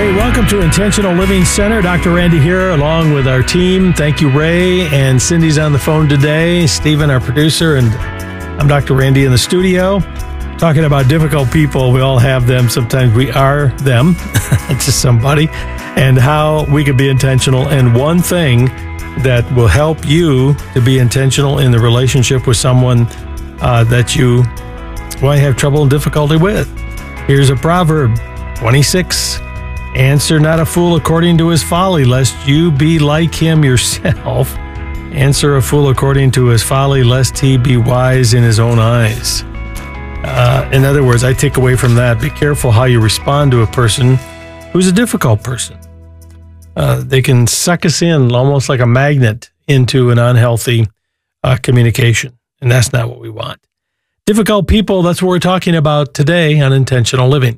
Hey, welcome to Intentional Living Center. Dr. Randy here along with our team. Thank you, Ray, and Cindy's on the phone today. Stephen, our producer, and I'm Dr. Randy in the studio talking about difficult people. We all have them. Sometimes we are them to somebody, and how we could be intentional. And one thing that will help you to be intentional in the relationship with someone that you might have trouble and difficulty with. Here's a proverb, 26. Answer not a fool according to his folly, lest you be like him yourself. Answer a fool according to his folly, lest he be wise in his own eyes. In other words, I take away from that, be careful how you respond to a person who's a difficult person. They can suck us in almost like a magnet into an unhealthy communication, and that's not what we want. Difficult people, that's what we're talking about today on Intentional Living.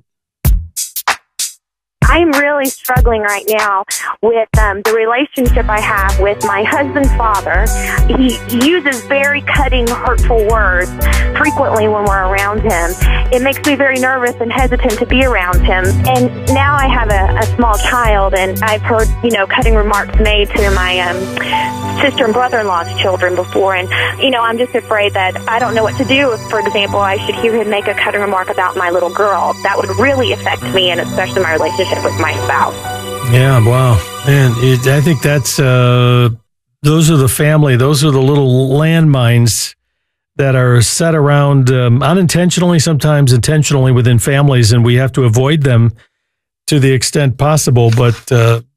I'm really struggling right now with the relationship I have with my husband's father. He uses very cutting, hurtful words frequently when we're around him. It makes me very nervous and hesitant to be around him. And now I have a small child, and I've heard, cutting remarks made to my sister and brother-in-law's children before. And, I'm just afraid that I don't know what to do if, for example, I should hear him make a cutting remark about my little girl. That would really affect me, and especially my relationship with my spouse. Yeah, wow. Man, I think that's, those are the family, those are the little landmines that are set around unintentionally, sometimes intentionally within families, and we have to avoid them to the extent possible. But,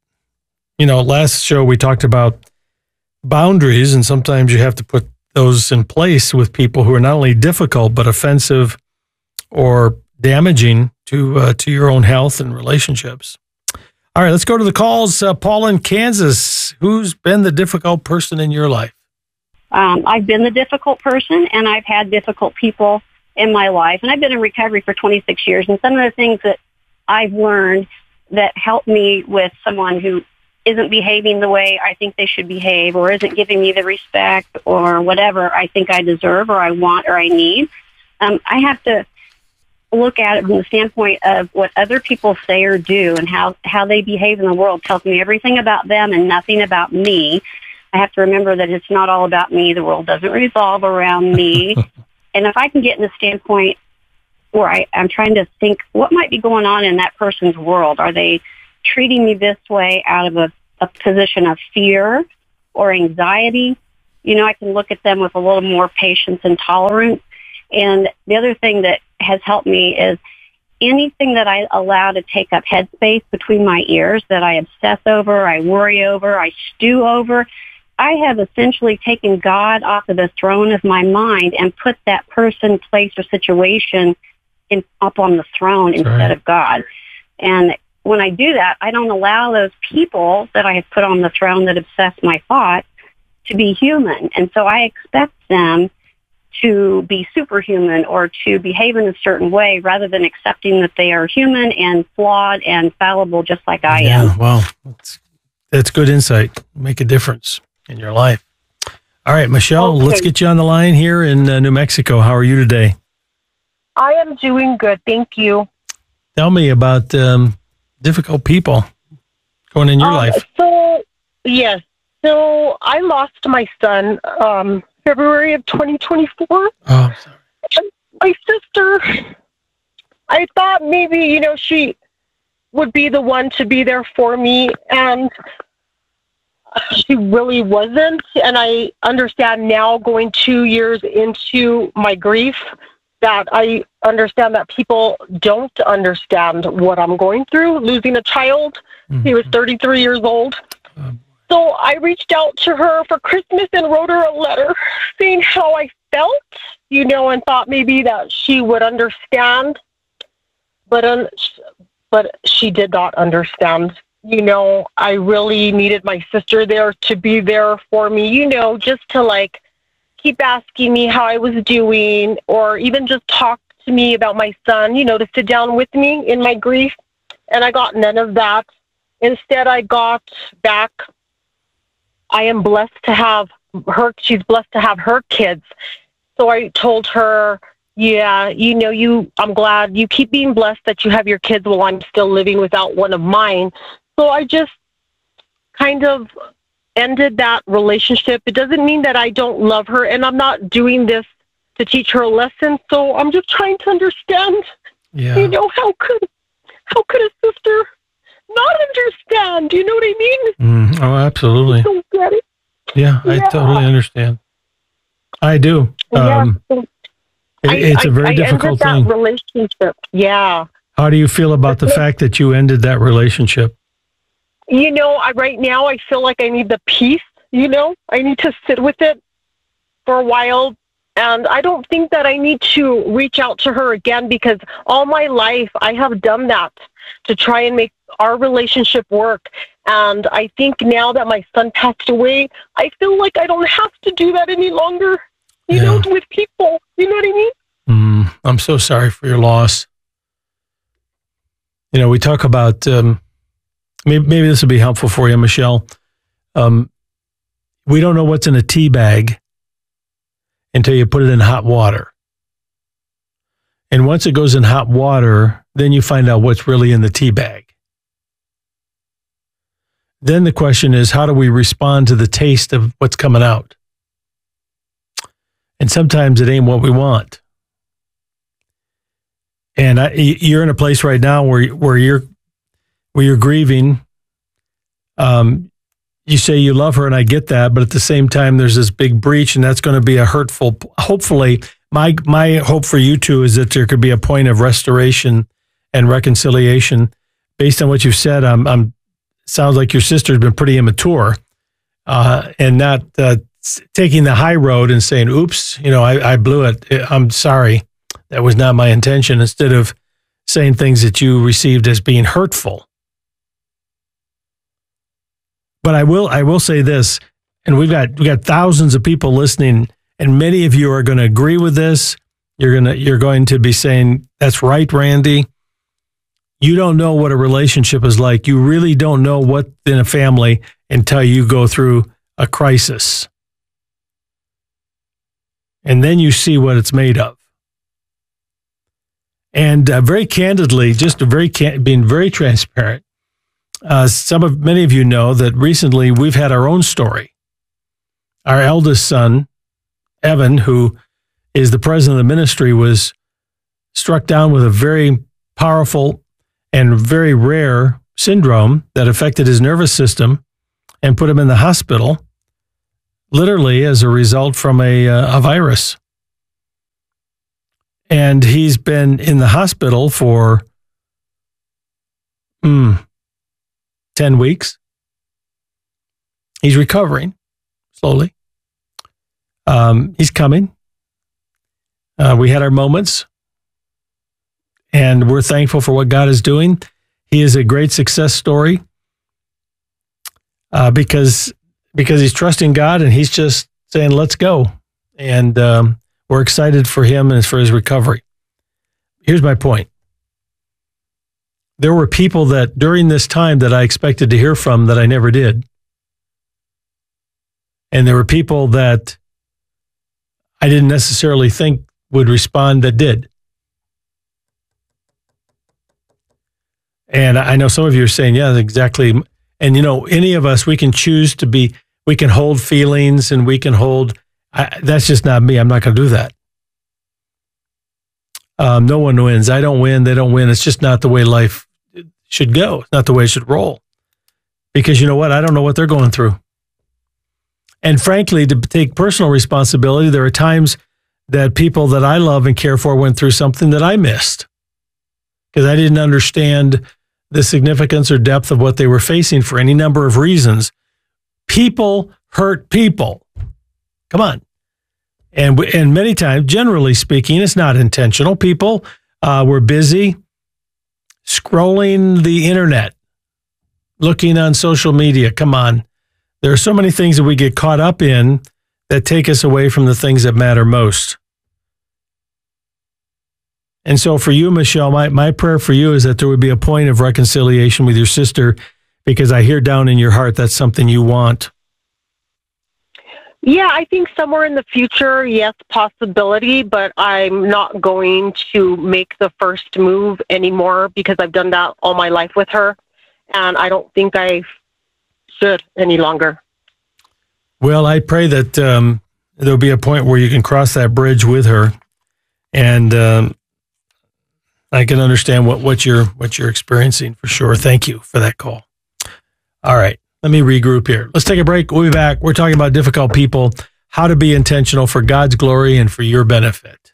last show we talked about boundaries, and sometimes you have to put those in place with people who are not only difficult, but offensive or damaging to your own health and relationships. All right, let's go to the calls. Paul in Kansas, who's been the difficult person in your life? I've been the difficult person, and I've had difficult people in my life, and I've been in recovery for 26 years, and some of the things that I've learned that help me with someone who isn't behaving the way I think they should behave, or isn't giving me the respect or whatever I think I deserve or I want or I need, I have to look at it from the standpoint of what other people say or do, and how they behave in the world tells me everything about them and nothing about me. I have to remember that it's not all about me. The world doesn't revolve around me. And if I can get in the standpoint where I'm trying to think what might be going on in that person's world, are they treating me this way out of a position of fear or anxiety? I can look at them with a little more patience and tolerance. And the other thing that has helped me is anything that I allow to take up headspace between my ears, that I obsess over, I worry over, I stew over, I have essentially taken God off of the throne of my mind and put that person, place, or situation up on the throne instead of God. And when I do that, I don't allow those people that I have put on the throne that obsess my thoughts to be human. And so I expect them to be superhuman or to behave in a certain way rather than accepting that they are human and flawed and fallible just like I am. Wow. That's good insight. Make a difference in your life. All right, Michelle, let's get you on the line here in New Mexico. How are you today? I am doing good. Thank you. Tell me about difficult people going in your life. So I lost my son February of 2024. Oh, sorry. And my sister, I thought maybe, she would be the one to be there for me, and she really wasn't. And I understand now, going 2 years into my grief, that I understand that people don't understand what I'm going through, losing a child. Mm-hmm. He was 33 years old. So I reached out to her for Christmas and wrote her a letter saying how I felt, and thought maybe that she would understand. But she did not understand. I really needed my sister there to be there for me, just to keep asking me how I was doing, or even just talk to me about my son, to sit down with me in my grief. And I got none of that. Instead, I got back, I am blessed to have her. She's blessed to have her kids. So I told her, Yeah, I'm glad you keep being blessed that you have your kids while I'm still living without one of mine. So I just kind of ended that relationship. It doesn't mean that I don't love her, and I'm not doing this to teach her a lesson. So I'm just trying to understand. Yeah. How could a sister not understand? Do you know what I mean? Oh, absolutely. I don't get it. Yeah, I totally understand. I do. It's a very difficult thing. That relationship. Yeah. How do you feel about the fact that you ended that relationship? Right now I feel like I need the peace. I need to sit with it for a while. And I don't think that I need to reach out to her again, because all my life I have done that to try and make our relationship work. And I think now that my son passed away, I feel like I don't have to do that any longer, with people. You know what I mean? I'm so sorry for your loss. We talk about, maybe this will be helpful for you, Michelle. We don't know what's in a tea bag until you put it in hot water. And once it goes in hot water, then you find out what's really in the tea bag. Then the question is, how do we respond to the taste of what's coming out? And sometimes it ain't what we want. And you're in a place right now where you're grieving. You say you love her, and I get that, but at the same time, there's this big breach, and that's going to be a hurtful. Hopefully, my hope for you two is that there could be a point of restoration and reconciliation. Based on what you've said, sounds like your sister's been pretty immature, and not taking the high road and saying, "Oops, I blew it. I'm sorry. That was not my intention." Instead of saying things that you received as being hurtful. But I will say this, and we got thousands of people listening, and many of you are going to agree with this. You're going to be saying, "That's right, Randy." You don't know what a relationship is like. You really don't know what's in a family until you go through a crisis. And then you see what it's made of. And very candidly, being very transparent, many of you know that recently we've had our own story. Our eldest son, Evan, who is the president of the ministry, was struck down with a very powerful and very rare syndrome that affected his nervous system and put him in the hospital, literally as a result from a virus. And he's been in the hospital for 10 weeks. He's recovering slowly. He's coming. We had our moments, and we're thankful for what God is doing. He is a great success story because he's trusting God, and he's just saying, "Let's go." And we're excited for him and for his recovery. Here's my point. There were people that during this time that I expected to hear from that I never did. And there were people that I didn't necessarily think would respond that did. And I know some of you are saying, yeah, exactly. And any of us, we can choose to be, we can hold feelings and we can hold, that's just not me. I'm not going to do that. No one wins. I don't win. They don't win. It's just not the way life should go. It's not the way it should roll. Because you know what? I don't know what they're going through. And frankly, to take personal responsibility, there are times that people that I love and care for went through something that I missed because I didn't understand the significance or depth of what they were facing for any number of reasons. People hurt people. Come on. And many times, generally speaking, it's not intentional. People were busy scrolling the internet, looking on social media. Come on. There are so many things that we get caught up in that take us away from the things that matter most. And so for you, Michelle, my prayer for you is that there would be a point of reconciliation with your sister, because I hear down in your heart that's something you want. Yeah, I think somewhere in the future, yes, possibility, but I'm not going to make the first move anymore because I've done that all my life with her, and I don't think I should any longer. Well, I pray that there'll be a point where you can cross that bridge with her, and I can understand what you're experiencing for sure. Thank you for that call. All right. Let me regroup here. Let's take a break. We'll be back. We're talking about difficult people, how to be intentional for God's glory and for your benefit.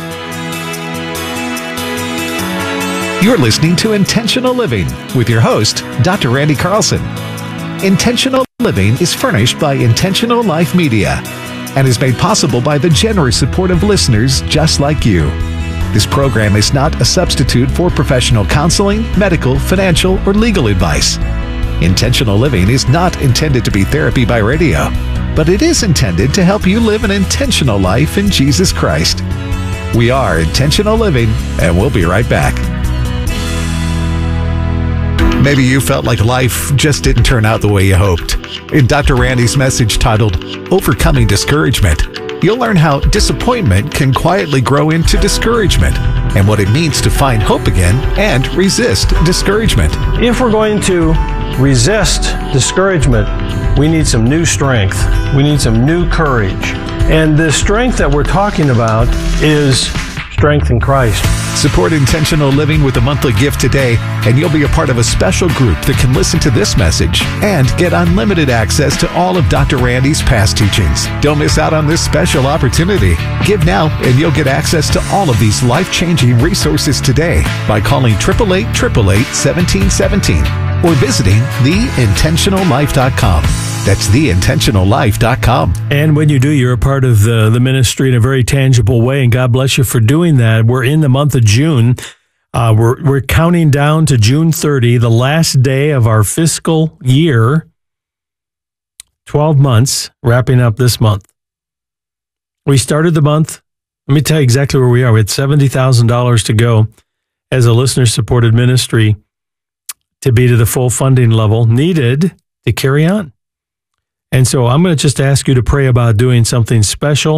You're listening to Intentional Living with your host, Dr. Randy Carlson. Intentional Living is furnished by Intentional Life Media and is made possible by the generous support of listeners just like you. This program is not a substitute for professional counseling, medical, financial, or legal advice. Intentional Living is not intended to be therapy by radio, but it is intended to help you live an intentional life in Jesus Christ. We are Intentional Living, and we'll be right back. Maybe you felt like life just didn't turn out the way you hoped. In Dr. Randy's message titled, Overcoming Discouragement, you'll learn how disappointment can quietly grow into discouragement and what it means to find hope again and resist discouragement. If we're going to resist discouragement, we need some new strength. We need some new courage. And the strength that we're talking about is strength in Christ. Support Intentional Living with a monthly gift today, and you'll be a part of a special group that can listen to this message and get unlimited access to all of Dr. Randy's past teachings. Don't miss out on this special opportunity. Give now, and you'll get access to all of these life-changing resources today by calling 888-888-1717 or visiting theintentionallife.com. That's theintentionallife.com. And when you do, you're a part of the ministry in a very tangible way, and God bless you for doing that. We're in the month of June. We're counting down to June 30, the last day of our fiscal year. 12 months, wrapping up this month. We started the month. Let me tell you exactly where we are. We had $70,000 to go as a listener-supported ministry to be to the full funding level needed to carry on. And so I'm going to just ask you to pray about doing something special.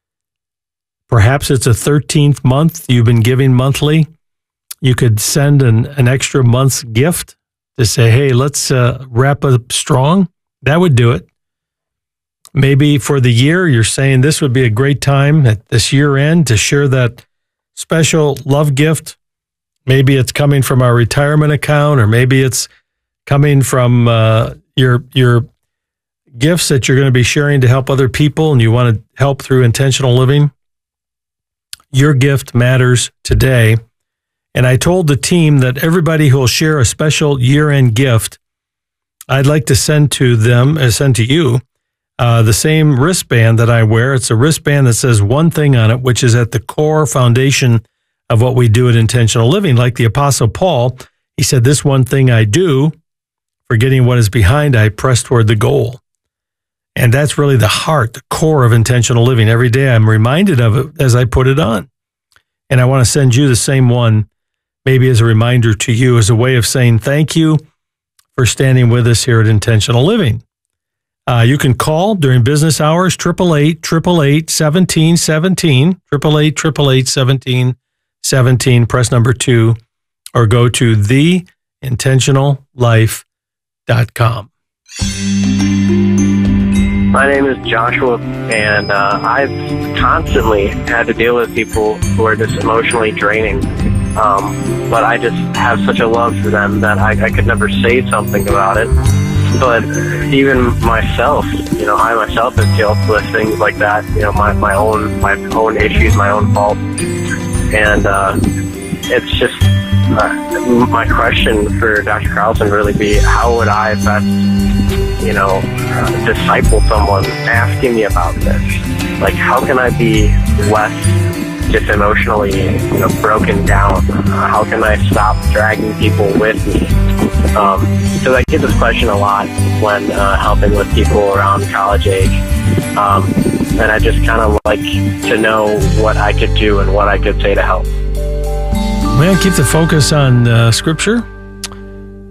Perhaps it's a 13th month you've been giving monthly. You could send an extra month's gift to say, hey, let's wrap up strong. That would do it. Maybe for the year, you're saying this would be a great time at this year end to share that special love gift. Maybe it's coming from our retirement account, or maybe it's coming from your gifts that you're going to be sharing to help other people and you want to help through intentional living. Your gift matters today. And I told the team that everybody who will share a special year-end gift, I'd like to send to you, the same wristband that I wear. It's a wristband that says one thing on it, which is at the core foundation of what we do at Intentional Living. Like the Apostle Paul, he said, this one thing I do, forgetting what is behind, I press toward the goal. And that's really the heart, the core of intentional living. Every day I'm reminded of it as I put it on. And I want to send you the same one, maybe as a reminder to you, as a way of saying thank you for standing with us here at Intentional Living. You can call during business hours, 888-888-1717, 888-888-1717, press number 2, or go to theintentionallife.com. My name is Joshua, and I've constantly had to deal with people who are just emotionally draining. But I just have such a love for them that I could never say something about it. But even myself, I myself have dealt with things like that. My own issues, my own faults, and it's just my question for Dr. Carlson really be, how would I best disciple someone asking me about this? Like, how can I be less just emotionally, broken down? How can I stop dragging people with me? So I get this question a lot when helping with people around college age. And I just kind of like to know what I could do and what I could say to help. Well, keep the focus on Scripture.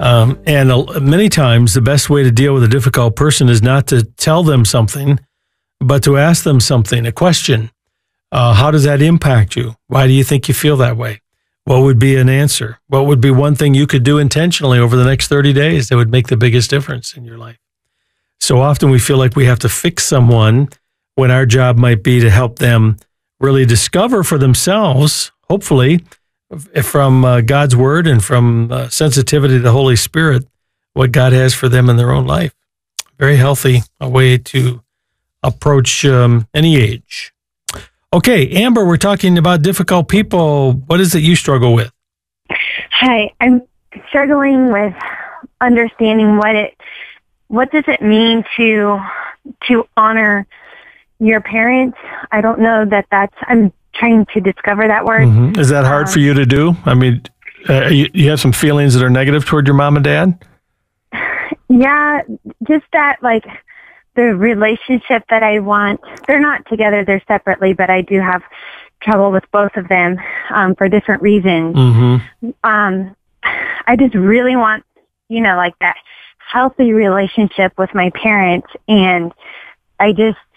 And many times the best way to deal with a difficult person is not to tell them something, but to ask them something, a question. How does that impact you? Why do you think you feel that way? What would be an answer? What would be one thing you could do intentionally over the next 30 days that would make the biggest difference in your life? So often we feel like we have to fix someone when our job might be to help them really discover for themselves, hopefully, from God's word and from sensitivity to the Holy Spirit, what God has for them in their own life. Very healthy, a way to approach any age. Okay, Amber, we're talking about difficult people. What is it you struggle with? Hi, I'm struggling with understanding what does it mean to honor your parents. I don't know I'm trying to discover that word. Mm-hmm. Is that hard for you to do? I mean, you have some feelings that are negative toward your mom and dad? Yeah, just that, like, the relationship that I want. They're not together, they're separately, but I do have trouble with both of them for different reasons. Mm-hmm. I just really want, like that healthy relationship with my parents. And I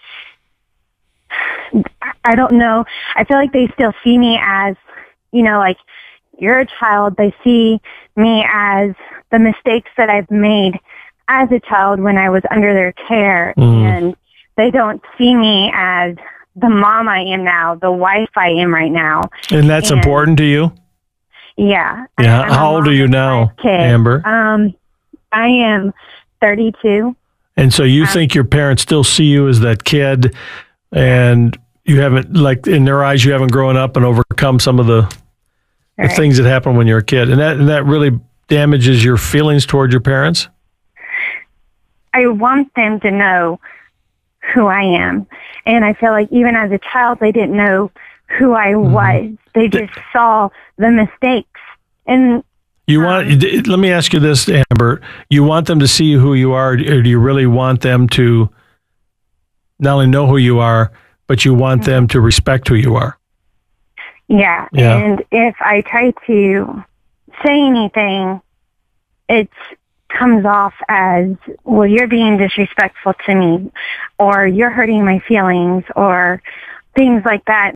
don't know. I feel like they still see me as, like, you're a child. They see me as the mistakes that I've made as a child when I was under their care. And they don't see me as the mom I am now, the wife I am right now. And that's important to you? Yeah. Yeah. How old are you now, Amber? I am 32. And so you think your parents still see you as that kid, and you haven't, like, in their eyes, you haven't grown up and overcome some of the things that happened when you were a kid. And that really damages your feelings toward your parents? I want them to know who I am. And I feel like even as a child, they didn't know who I was. They just saw the mistakes. And let me ask you this, Amber. You want them to see who you are, or do you really want them to not only know who you are, but you want them to respect who you are? Yeah. And if I try to say anything, it comes off as, well, you're being disrespectful to me, or you're hurting my feelings, or things like that.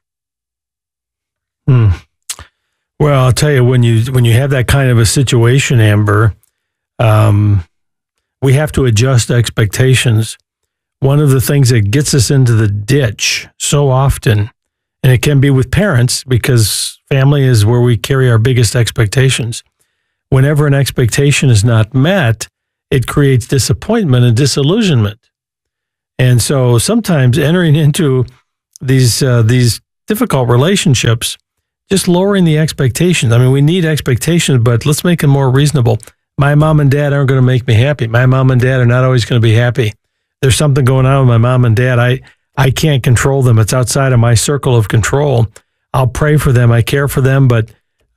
Well, I'll tell you, when you have that kind of a situation, Amber, we have to adjust expectations. One of the things that gets us into the ditch so often, and it can be with parents, because family is where we carry our biggest expectations. Whenever an expectation is not met, it creates disappointment and disillusionment. And so sometimes entering into these difficult relationships, just lowering the expectations. I mean, we need expectations, but let's make them more reasonable. My mom and dad aren't going to make me happy. My mom and dad are not always going to be happy. There's something going on with my mom and dad. I can't control them. It's outside of my circle of control. I'll pray for them. I care for them, but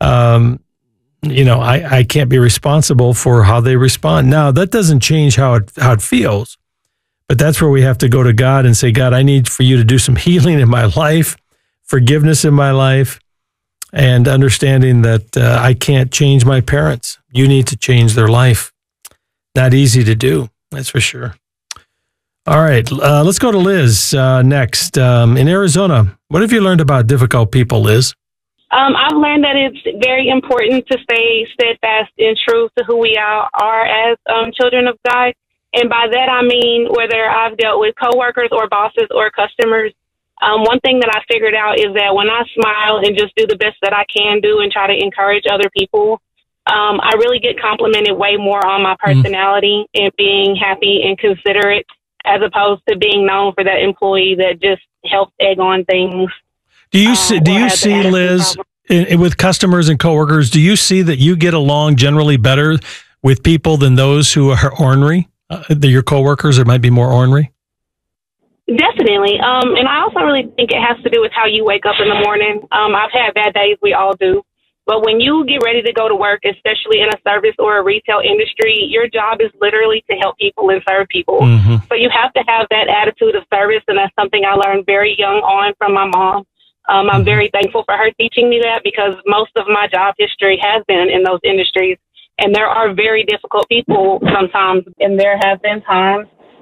I can't be responsible for how they respond. Now, that doesn't change how it feels, but that's where we have to go to God and say, God, I need for you to do some healing in my life, forgiveness in my life, and understanding that I can't change my parents. You need to change their life. Not easy to do, that's for sure. All right, let's go to Liz next. In Arizona, what have you learned about difficult people, Liz? I've learned that it's very important to stay steadfast and true to who we are as children of God. And by that, I mean whether I've dealt with coworkers or bosses or customers. One thing that I figured out is that when I smile and just do the best that I can do and try to encourage other people, I really get complimented way more on my personality and being happy and considerate, as opposed to being known for that employee that just helps egg on things. Do you see, Liz, with customers and coworkers, do you see that you get along generally better with people than those who are ornery? Your coworkers, or might be more ornery? Definitely. And I also really think it has to do with how you wake up in the morning. I've had bad days. We all do. But when you get ready to go to work, especially in a service or a retail industry, your job is literally to help people and serve people. Mm-hmm. So you have to have that attitude of service. And that's something I learned very young on from my mom. I'm very thankful for her teaching me that, because most of my job history has been in those industries. And there are very difficult people sometimes. And there have been times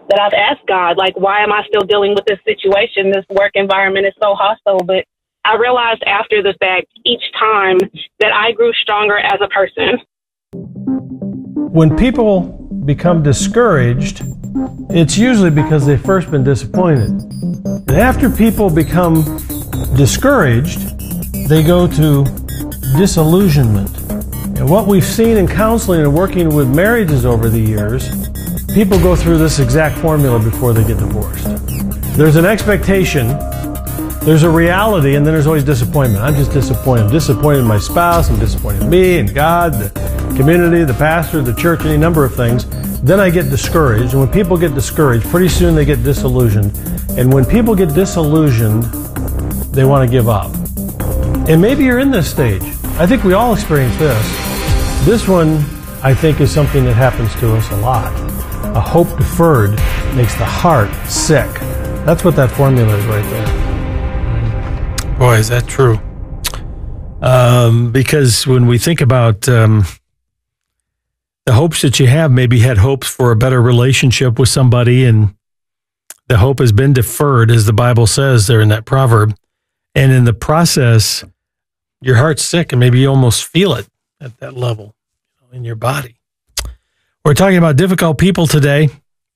that I've asked God, like, why am I still dealing with this situation? This work environment is so hostile. But I realized after the fact, each time, that I grew stronger as a person. When people become discouraged, it's usually because they've first been disappointed. And after people become discouraged, they go to disillusionment. And what we've seen in counseling and working with marriages over the years, people go through this exact formula before they get divorced. There's an expectation, there's a reality, and then there's always disappointment. I'm just disappointed. I'm disappointed in my spouse, I'm disappointed in me and God, the community, the pastor, the church, any number of things. Then I get discouraged. And when people get discouraged, pretty soon they get disillusioned. And when people get disillusioned, they want to give up. And maybe you're in this stage. I think we all experience this. This one, I think, is something that happens to us a lot. A hope deferred makes the heart sick. That's what that formula is right there. Boy, is that true. Because when we think about the hopes that you have, maybe you had hopes for a better relationship with somebody, and the hope has been deferred, as the Bible says there in that proverb. And in the process, your heart's sick, and maybe you almost feel it at that level in your body. We're talking about difficult people today,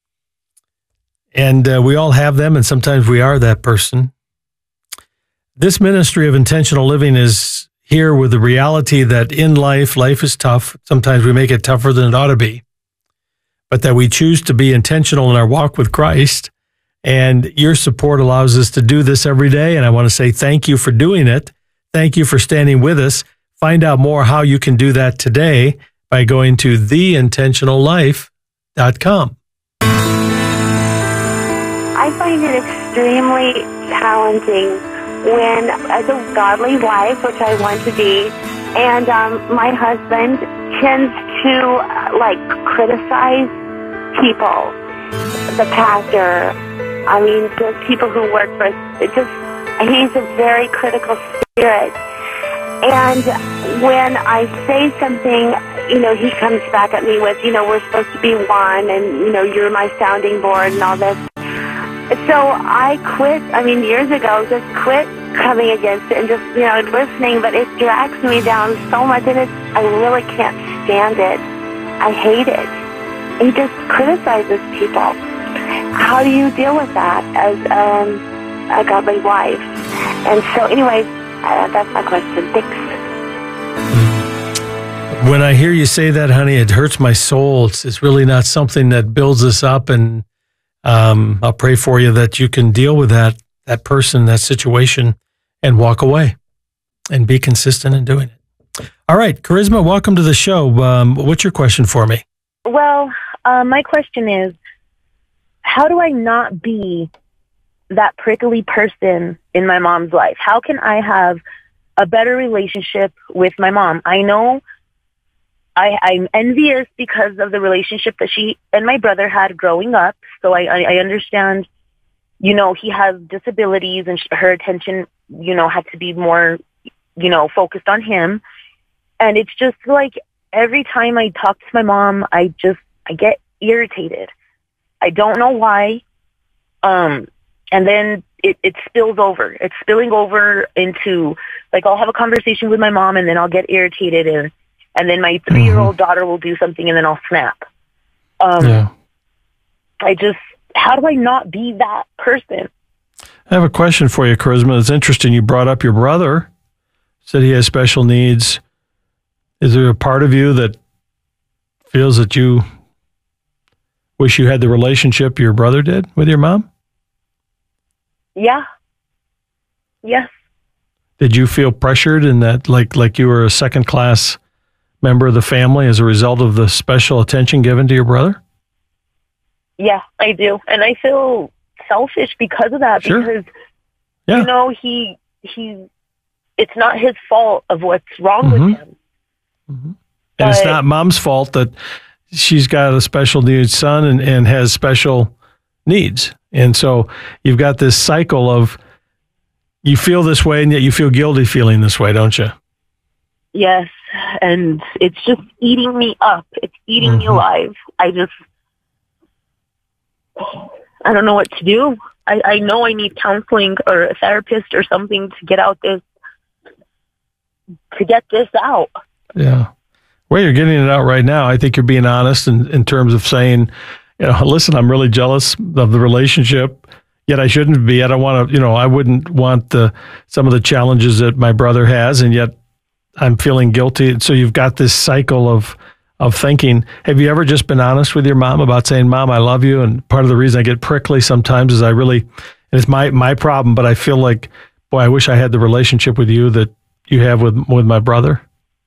and we all have them, and sometimes we are that person. This ministry of intentional living is here with the reality that in life is tough. Sometimes we make it tougher than it ought to be, but that we choose to be intentional in our walk with Christ. And your support allows us to do this every day. And I want to say thank you for doing it. Thank you for standing with us. Find out more how you can do that today by going to theintentionallife.com. I find it extremely challenging when, as a godly wife, which I want to be, and my husband tends to criticize people, the pastor. I mean, the people who work for us. He's a very critical spirit. And when I say something, he comes back at me with, we're supposed to be one, and, you're my sounding board and all this. So I quit, years ago, just quit coming against it and just, listening, but it drags me down so much, and I really can't stand it. I hate it. He just criticizes people. How do you deal with that as a godly wife? And so anyways, that's my question. Thanks. When I hear you say that, honey, it hurts my soul. It's really not something that builds us up, and I'll pray for you that you can deal with that person, that situation, and walk away and be consistent in doing it. All right, Charisma, welcome to the show. What's your question for me? Well, my question is, how do I not be that prickly person in my mom's life? How can I have a better relationship with my mom? I know I'm envious because of the relationship that she and my brother had growing up. So I understand, he has disabilities, and her attention, had to be more, focused on him. And it's just like every time I talk to my mom, I get irritated. I don't know why. And then it spills over. It's spilling over into, I'll have a conversation with my mom, and then I'll get irritated, and then my 3-year-old daughter will do something, and then I'll snap. How do I not be that person? I have a question for you, Charisma. It's interesting. You brought up your brother, said he has special needs. Is there a part of you that feels that you wish you had the relationship your brother did with your mom? Yeah. Yes. Did you feel pressured in that, like you were a second-class member of the family as a result of the special attention given to your brother? Yeah, I do. And I feel selfish because of that. Sure. Because, yeah. he it's not his fault of what's wrong with him. Mm-hmm. And it's not mom's fault that she's got a special needs son and has special needs. And so you've got this cycle of you feel this way, and yet you feel guilty feeling this way, don't you? Yes. And it's just eating me up. It's eating me alive. I don't know what to do. I know I need counseling or a therapist or something to get this out. Yeah. Well, you're getting it out right now. I think you're being honest in terms of saying, listen, I'm really jealous of the relationship, yet I shouldn't be. I don't want to, I wouldn't want some of the challenges that my brother has, and yet I'm feeling guilty. So you've got this cycle of thinking. Have you ever just been honest with your mom about saying, Mom, I love you? And part of the reason I get prickly sometimes is and it's my problem, but I feel like, boy, I wish I had the relationship with you that you have with my brother.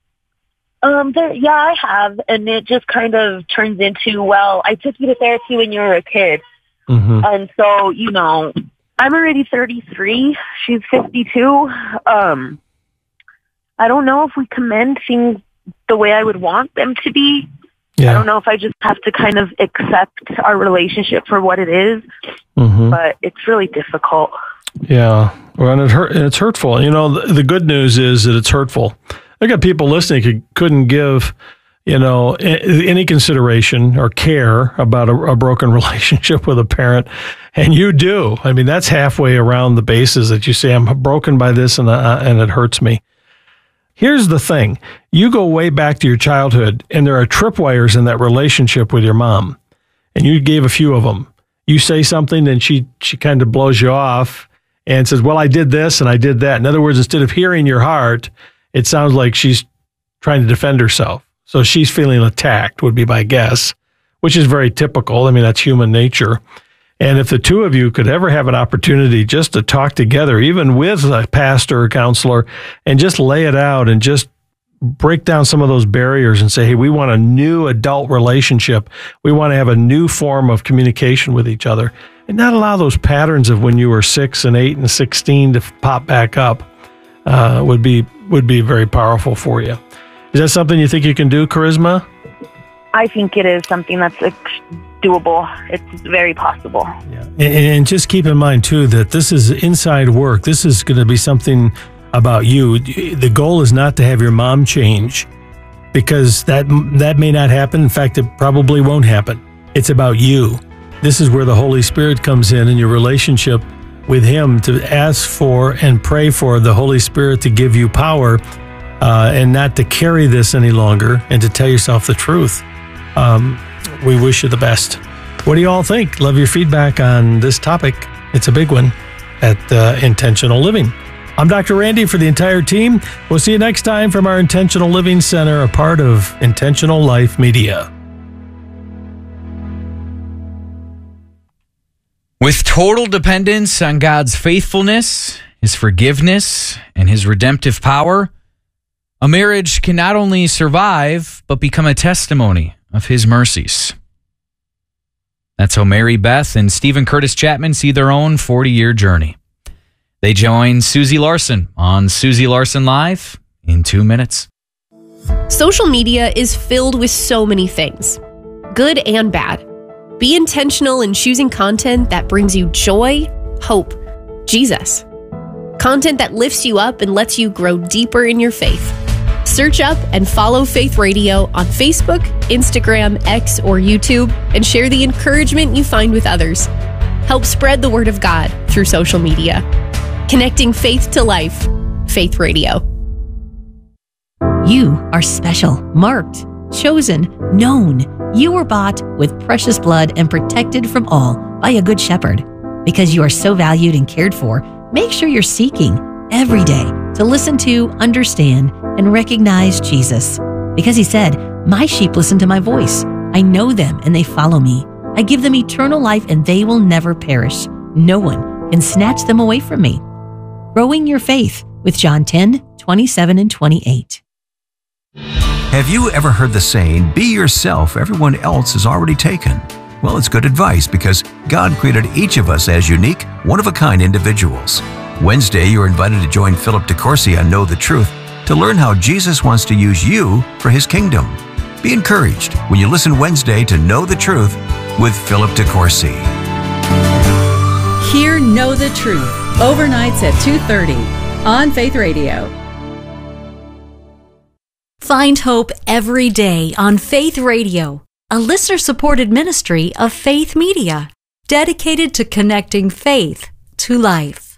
I have, and it just kind of turns into, well, I took you to therapy when you were a kid. Mm-hmm. And so, I'm already 33. She's 52. I don't know if we commend things the way I would want them to be. Yeah. I don't know if I just have to kind of accept our relationship for what it is, but it's really difficult. Yeah. Well, and it's hurtful. The good news is that it's hurtful. I got people listening who couldn't give, any consideration or care about a broken relationship with a parent. And you do. I mean, that's halfway around the bases that you say, I'm broken by this and it hurts me. Here's the thing. You go way back to your childhood, and there are tripwires in that relationship with your mom. And you gave a few of them. You say something, and she kind of blows you off and says, well, I did this and I did that. In other words, instead of hearing your heart, it sounds like she's trying to defend herself. So she's feeling attacked, would be my guess, which is very typical. I mean, that's human nature. And if the two of you could ever have an opportunity just to talk together, even with a pastor or counselor, and just lay it out and just break down some of those barriers and say, hey, we want a new adult relationship. We want to have a new form of communication with each other, and not allow those patterns of when you were 6 and 8 and 16 to pop back up, would be very powerful for you. Is that something you think you can do, Charisma? I think it is something that's doable. It's very possible. Yeah. And just keep in mind, too, that this is inside work. This is going to be something about you. The goal is not to have your mom change, because that may not happen. In fact, it probably won't happen. It's about you. This is where the Holy Spirit comes in your relationship with Him, to ask for and pray for the Holy Spirit to give you power and not to carry this any longer, and to tell yourself the truth. We wish you the best. What do you all think? Love your feedback on this topic. It's a big one at Intentional Living. I'm Dr. Randy for the entire team. We'll see you next time from our Intentional Living Center, a part of Intentional Life Media. With total dependence on God's faithfulness, His forgiveness, and His redemptive power, a marriage can not only survive, but become a testimony of His mercies. That's how Mary Beth and Stephen Curtis Chapman see their own 40-year journey. They join Susie Larson on Susie Larson Live in 2 minutes. Social media is filled with so many things, good and bad. Be intentional in choosing content that brings you joy, hope, Jesus. Content that lifts you up and lets you grow deeper in your faith. Search up and follow Faith Radio on Facebook, Instagram, X, or YouTube, and share the encouragement you find with others. Help spread the word of God through social media. Connecting faith to life. Faith Radio. You are special, marked, chosen, known. You were bought with precious blood and protected from all by a good shepherd. Because you are so valued and cared for, make sure you're seeking every day to listen to, understand, and recognize Jesus. Because He said, my sheep listen to my voice. I know them and they follow me. I give them eternal life and they will never perish. No one can snatch them away from me. Growing your faith with John 10:27 and 28. Have you ever heard the saying, be yourself, everyone else is already taken? Well, it's good advice, because God created each of us as unique, one-of-a-kind individuals. Wednesday, you're invited to join Philip DeCourcy on Know the Truth to learn how Jesus wants to use you for His kingdom. Be encouraged when you listen Wednesday to Know the Truth with Philip DeCourcy. Hear Know the Truth, overnights at 2:30 on Faith Radio. Find hope every day on Faith Radio, a listener-supported ministry of Faith Media. dedicated to connecting faith to life.